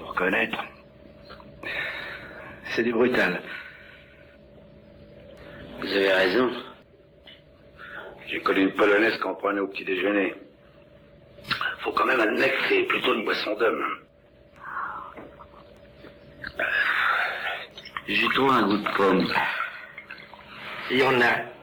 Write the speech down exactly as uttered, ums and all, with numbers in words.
faut reconnaître. C'est du brutal. Vous avez raison. J'ai connu une Polonaise qu'on prenait au petit déjeuner. Faut quand même admettre que c'est plutôt une boisson d'homme. J'ai trouvé un goût de pomme. Il y en a.